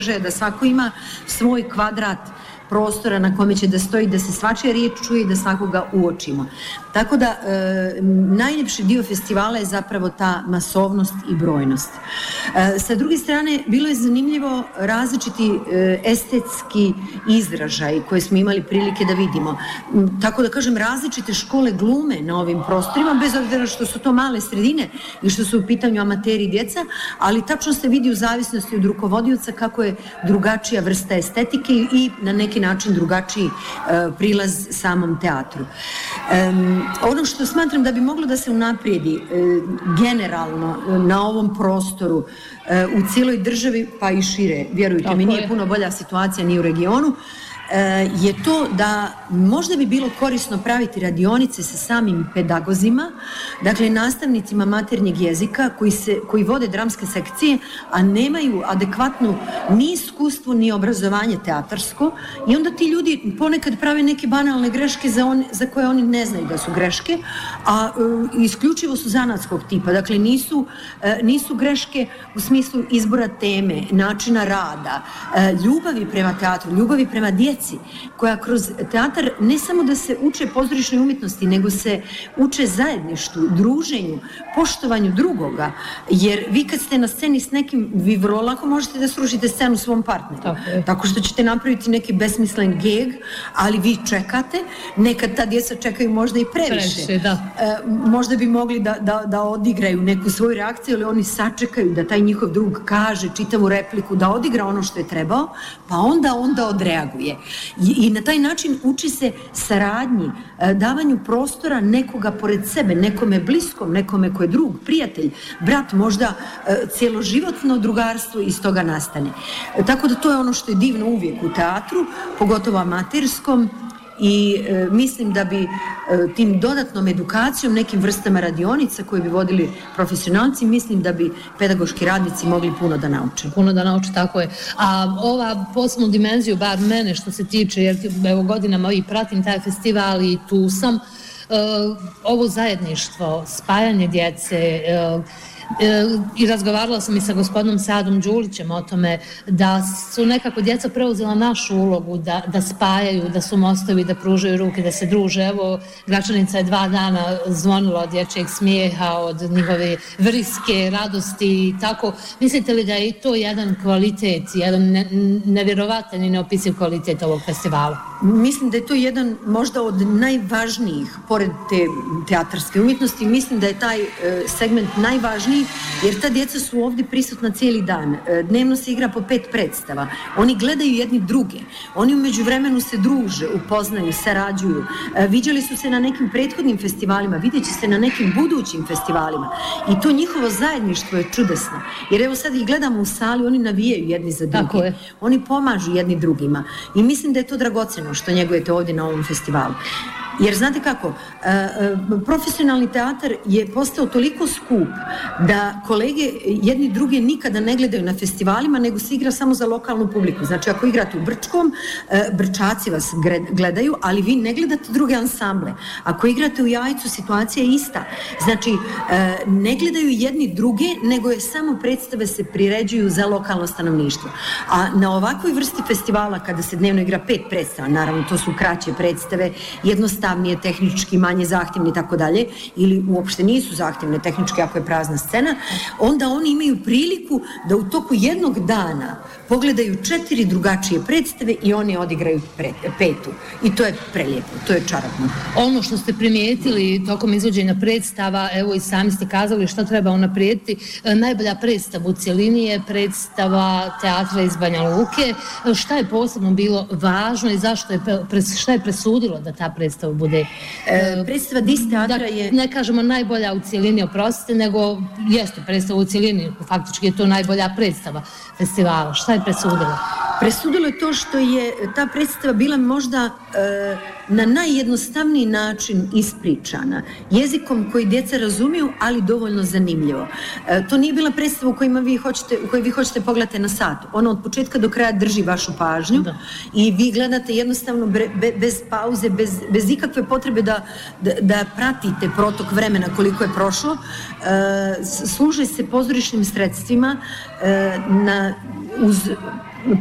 da svako ima svoj kvadrat prostora na kome će da stoji, da se svačija riječ čuje i da svakoga uočimo. Tako da najljepši dio festivala je zapravo ta masovnost i brojnost. Sa druge strane, bilo je zanimljivo različiti estetski izražaj koje smo imali prilike da vidimo. Tako da kažem, različite škole glume na ovim prostorima, bez obzira što su to male sredine i što su u pitanju amateri i djeca, ali tačno se vidi u zavisnosti od rukovodioca kako je drugačija vrsta estetike i na neki način drugačiji prilaz samom teatru. Ono što smatram da bi moglo da se unaprijedi generalno na ovom prostoru u cijeloj državi, pa i šire, vjerujte mi, nije puno bolja situacija ni u regionu, je to da možda bi bilo korisno praviti radionice sa samim pedagozima, dakle nastavnicima maternjeg jezika koji vode dramske sekcije, a nemaju adekvatnu ni iskustvo ni obrazovanje teatarsko, i onda ti ljudi ponekad prave neke banalne greške za koje oni ne znaju da su greške, a isključivo su zanatskog tipa, dakle nisu greške u smislu izbora teme, načina rada, ljubavi prema teatru, ljubavi prema djeci, koja kroz teatar ne samo da se uče pozorišnoj umjetnosti, nego se uče zajedništvu, druženju, poštovanju drugoga, jer vi kad ste na sceni s nekim, vi vrlo lako možete da srušite scenu svom partneru, tako što ćete napraviti neki besmislen geg, ali vi čekate, nekad ta djeca čekaju možda i previše, možda bi mogli da odigraju neku svoju reakciju, ali oni sačekaju da taj njihov drug kaže čitavu repliku, da odigra ono što je trebao, pa onda odreaguje. I na taj način uči se saradnji, davanju prostora nekoga pored sebe, nekome bliskom, nekome ko je drug, prijatelj, brat, možda cjeloživotno drugarstvo iz toga nastane. Tako da to je ono što je divno uvijek u teatru, pogotovo amaterskom, i mislim da bi tim dodatnom edukacijom, nekim vrstama radionica koje bi vodili profesionalci, mislim da bi pedagoški radnici mogli puno da nauče. Puno da nauče, tako je. A ova posebnu dimenziju, bar mene što se tiče, jer evo godinama i pratim taj festival i tu sam, ovo zajedništvo, spajanje djece, i razgovarala sam i sa gospodinom Sadom Đulićem o tome da su nekako djeca preuzela našu ulogu da spajaju, da su mostovi, da pružaju ruke, da se druže. Evo, Gračanica je 2 dana zvonila od dječjeg smijeha, od njihove vriske, radosti i tako. Mislite li da je to jedan kvalitet, jedan nevjerovatan i neopisiv kvalitet ovog festivala? Mislim da je to jedan možda od najvažnijih, pored te teatarske umjetnosti, mislim da je taj segment najvažniji, jer ta djeca su ovdje prisutna cijeli dan. Dnevno se igra po 5 predstava. Oni gledaju jedni druge. Oni u međuvremenu se druže, upoznaju, sarađuju. Viđali su se na nekim prethodnim festivalima, vidjet će se na nekim budućim festivalima. I to njihovo zajedništvo je čudesno. Jer evo sad ih gledamo u sali, oni navijaju jedni za druge. Oni pomažu jedni drugima. I mislim da je to dragoceno što njegujete ovdje na ovom festivalu. Jer znate kako, profesionalni teatar je postao toliko skup da kolege jedni druge nikada ne gledaju na festivalima, nego se igra samo za lokalnu publiku. Znači, ako igrate u Brčkom, Brčaci vas gledaju, ali vi ne gledate druge ansamble. Ako igrate u Jajcu, situacija je ista. Znači, ne gledaju jedni druge, nego je samo predstave se priređuju za lokalno stanovništvo. A na ovakvoj vrsti festivala, kada se dnevno igra 5 predstava, naravno, to su kraće predstave, jednostavnije, tehnički, manje zahtjevne i tako dalje, ili uopšte nisu zahtjevne tehnički ako je prazna scena, onda oni imaju priliku da u toku jednog dana pogledaju 4 drugačije predstave i oni odigraju 5. I to je prelijepo, to je čarobno. Ono što ste primijetili tokom izvođenja predstava, evo i sami ste kazali šta treba unaprijediti, najbolja predstava u cjelini je predstava teatra iz Banja Luke. Šta je posebno bilo važno i šta je presudilo da ta predstava bude? Predstava Dis teatra je... Ne kažemo najbolja u cjelini, oprostite, nego jeste predstava u cjelini, faktički je to najbolja predstava festivala. Šta je presudilo? Presudilo je to što je ta predstava bila možda na najjednostavniji način ispričana, jezikom koji djeca razumiju, ali dovoljno zanimljivo. To nije bila predstava u kojoj vi hoćete pogledati na sat. Ona od početka do kraja drži vašu pažnju i vi gledate jednostavno bez pauze, bez ikakve potrebe da pratite protok vremena koliko je prošlo. Služe se pozorišnim sredstvima uz